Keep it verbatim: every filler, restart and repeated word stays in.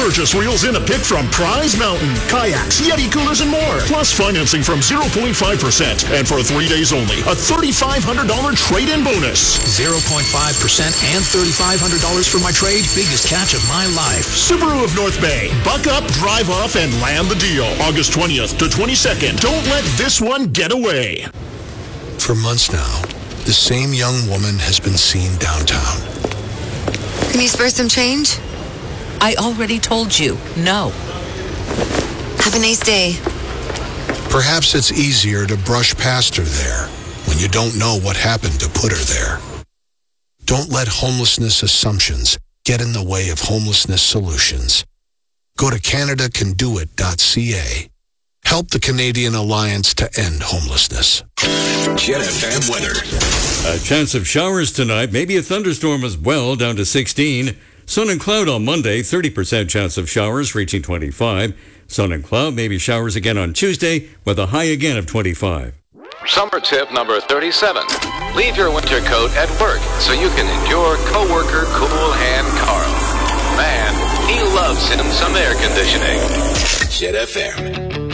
Purchase wheels in a pick from Prize Mountain, kayaks, Yeti coolers, and more. Plus financing from zero point five percent. And for three days only, a three thousand five hundred dollars trade-in bonus. zero point five percent and three thousand five hundred dollars for my trade. Biggest catch of my life. Subaru of North Bay. Buck up, drive off, and land the deal. August twentieth to twenty-second. Don't let this one get away. For months now, the same young woman has been seen downtown. Can you spare some change? I already told you, no. Have a nice day. Perhaps it's easier to brush past her there when you don't know what happened to put her there. Don't let homelessness assumptions get in the way of homelessness solutions. Go to Canada Can Do It dot c a. Help the Canadian Alliance to End Homelessness. Jet F M weather. A chance of showers tonight, maybe a thunderstorm as well, down to sixteen. Sun and cloud on Monday, thirty percent chance of showers, reaching twenty-five. Sun and cloud, maybe showers again on Tuesday, with a high again of twenty-five. Summer tip number thirty-seven. Leave your winter coat at work so you can endure coworker Cool Hand Carl. Man, he loves him some air conditioning. Jet F M.